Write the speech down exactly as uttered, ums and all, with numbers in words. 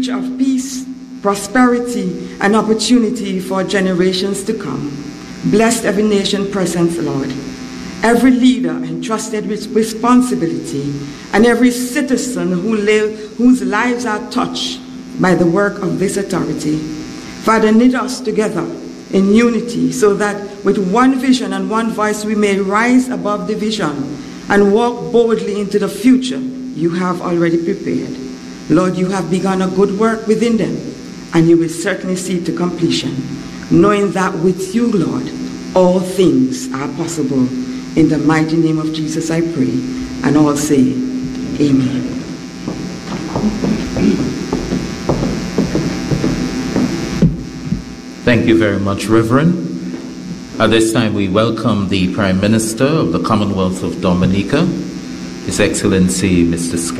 of peace, prosperity, and opportunity for generations to come. Bless every nation present, Lord, every leader entrusted with responsibility, and every citizen who live, whose lives are touched by the work of this authority. Father, knit us together in unity so that with one vision and one voice we may rise above division and walk boldly into the future you have already prepared. Lord, you have begun a good work within them, and you will certainly see it to completion, knowing that with you, Lord, all things are possible. In the mighty name of Jesus I pray, and all say, Amen. Thank you very much, Reverend. At this time, we welcome the Prime Minister of the Commonwealth of Dominica, His Excellency Mister Scott.